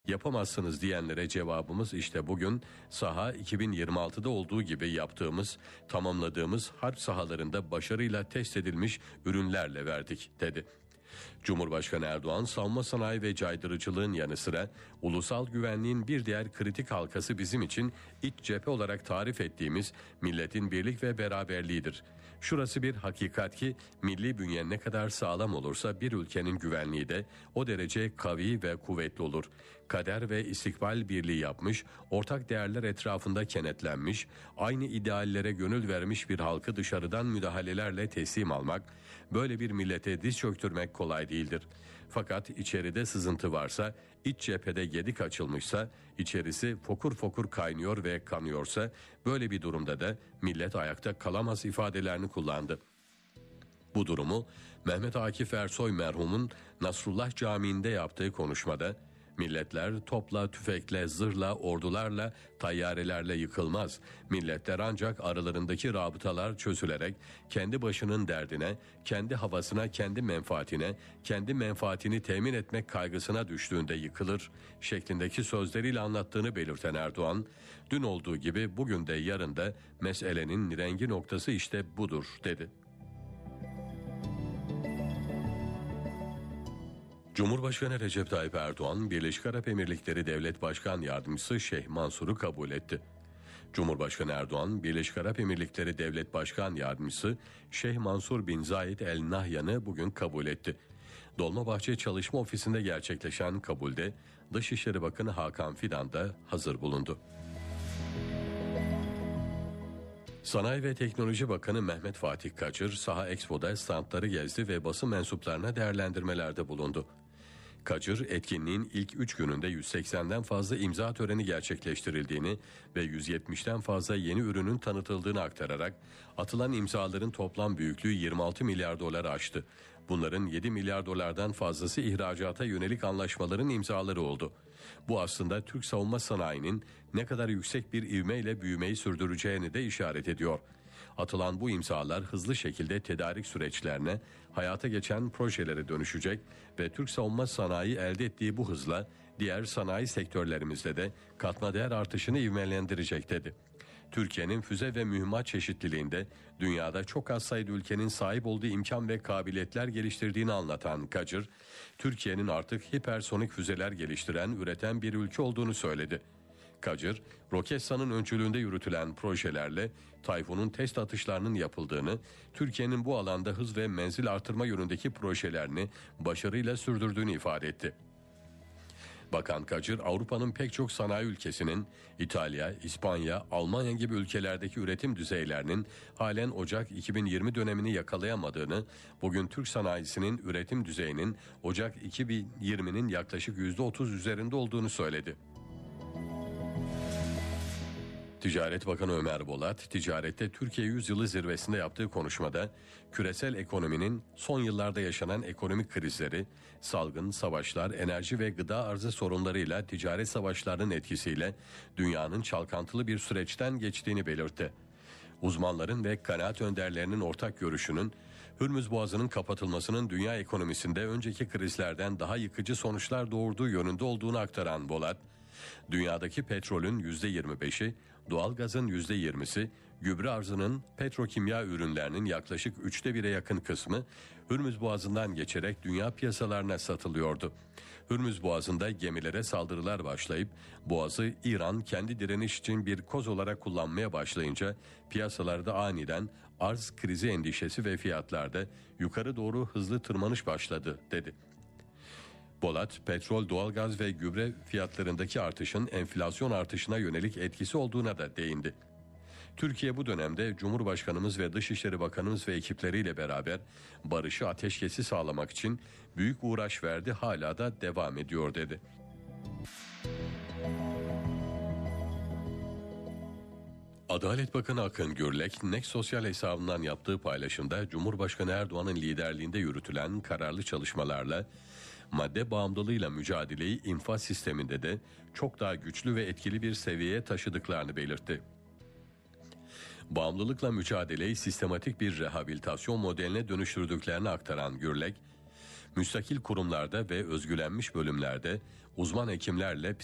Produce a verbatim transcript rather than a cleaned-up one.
Yapamazsınız diyenlere cevabımız işte bugün saha iki bin yirmi altıda olduğu gibi yaptığımız, tamamladığımız harp sahalarında başarıyla test edilmiş ürünlerle verdik dedi. Cumhurbaşkanı Erdoğan, savunma sanayi ve caydırıcılığın yanı sıra ulusal güvenliğin bir diğer kritik halkası bizim için iç cephe olarak tarif ettiğimiz milletin birlik ve beraberliğidir. Şurası bir hakikat ki milli bünye ne kadar sağlam olursa bir ülkenin güvenliği de o derece kavi ve kuvvetli olur. Kader ve istikbal birliği yapmış, ortak değerler etrafında kenetlenmiş, aynı ideallere gönül vermiş bir halkı dışarıdan müdahalelerle teslim almak, böyle bir millete diz çöktürmek kolay değildir. Fakat içeride sızıntı varsa, iç cephede gedik açılmışsa, içerisi fokur fokur kaynıyor ve kanıyorsa, böyle bir durumda da millet ayakta kalamaz ifadelerini kullandı. Bu durumu Mehmet Akif Ersoy merhumun Nasrullah Camii'nde yaptığı konuşmada, milletler topla, tüfekle, zırhla, ordularla, tayyarelerle yıkılmaz. Milletler ancak aralarındaki rabıtalar çözülerek kendi başının derdine, kendi havasına, kendi menfaatine, kendi menfaatini temin etmek kaygısına düştüğünde yıkılır şeklindeki sözleriyle anlattığını belirten Erdoğan, dün olduğu gibi bugün de yarın da meselenin rengi noktası işte budur dedi. Cumhurbaşkanı Recep Tayyip Erdoğan, Birleşik Arap Emirlikleri Devlet Başkan Yardımcısı Şeyh Mansur'u kabul etti. Cumhurbaşkanı Erdoğan, Birleşik Arap Emirlikleri Devlet Başkan Yardımcısı Şeyh Mansur bin Zayed El Nahyan'ı bugün kabul etti. Dolmabahçe Çalışma Ofisi'nde gerçekleşen kabulde Dışişleri Bakanı Hakan Fidan da hazır bulundu. Sanayi ve Teknoloji Bakanı Mehmet Fatih Kacır, Saha Expo'da standları gezdi ve basın mensuplarına değerlendirmelerde bulundu. Kacır, etkinliğin ilk üç gününde yüz seksenden fazla imza töreni gerçekleştirildiğini ve yüz yetmişten fazla yeni ürünün tanıtıldığını aktararak atılan imzaların toplam büyüklüğü yirmi altı milyar doları aştı. Bunların yedi milyar dolardan fazlası ihracata yönelik anlaşmaların imzaları oldu. Bu aslında Türk savunma sanayinin ne kadar yüksek bir ivmeyle büyümeyi sürdüreceğini de işaret ediyor. Atılan bu imzalar hızlı şekilde tedarik süreçlerine, hayata geçen projelere dönüşecek ve Türk savunma sanayi elde ettiği bu hızla diğer sanayi sektörlerimizde de katma değer artışını ivmelendirecek dedi. Türkiye'nin füze ve mühimmat çeşitliliğinde dünyada çok az sayıda ülkenin sahip olduğu imkan ve kabiliyetler geliştirdiğini anlatan Kacır, Türkiye'nin artık hipersonik füzeler geliştiren, üreten bir ülke olduğunu söyledi. Kacır, Roketsan'ın öncülüğünde yürütülen projelerle Tayfun'un test atışlarının yapıldığını, Türkiye'nin bu alanda hız ve menzil artırma yönündeki projelerini başarıyla sürdürdüğünü ifade etti. Bakan Kacır, Avrupa'nın pek çok sanayi ülkesinin İtalya, İspanya, Almanya gibi ülkelerdeki üretim düzeylerinin halen Ocak iki bin yirmi dönemini yakalayamadığını, bugün Türk sanayisinin üretim düzeyinin Ocak iki bin yirminin yaklaşık yüzde otuz üzerinde olduğunu söyledi. Ticaret Bakanı Ömer Bolat, ticarette Türkiye Yüzyılı zirvesinde yaptığı konuşmada küresel ekonominin son yıllarda yaşanan ekonomik krizleri, salgın, savaşlar, enerji ve gıda arzı sorunlarıyla ticaret savaşlarının etkisiyle dünyanın çalkantılı bir süreçten geçtiğini belirtti. Uzmanların ve kanaat önderlerinin ortak görüşünün Hürmüz Boğazı'nın kapatılmasının dünya ekonomisinde önceki krizlerden daha yıkıcı sonuçlar doğurduğu yönünde olduğunu aktaran Bolat, dünyadaki petrolün yüzde yirmi beşi, doğalgazın yüzde yirmisi, gübre arzının petrokimya ürünlerinin yaklaşık üçte bire yakın kısmı Hürmüz Boğazı'ndan geçerek dünya piyasalarına satılıyordu. Hürmüz Boğazı'nda gemilere saldırılar başlayıp Boğaz'ı İran kendi direniş için bir koz olarak kullanmaya başlayınca piyasalarda aniden arz krizi endişesi ve fiyatlarda yukarı doğru hızlı tırmanış başladı dedi. Bolat, petrol, doğalgaz ve gübre fiyatlarındaki artışın enflasyon artışına yönelik etkisi olduğuna da değindi. Türkiye bu dönemde Cumhurbaşkanımız ve Dışişleri Bakanımız ve ekipleriyle beraber barışı, ateşkesi sağlamak için büyük uğraş verdi, hala da devam ediyor dedi. Adalet Bakanı Akın Gürlek, Next Sosyal hesabından yaptığı paylaşımda Cumhurbaşkanı Erdoğan'ın liderliğinde yürütülen kararlı çalışmalarla madde bağımlılığıyla mücadeleyi infaz sisteminde de çok daha güçlü ve etkili bir seviyeye taşıdıklarını belirtti. Bağımlılıkla mücadeleyi sistematik bir rehabilitasyon modeline dönüştürdüklerini aktaran Gürlek, Müstakil kurumlarda ve özgülenmiş bölümlerde uzman hekimlerle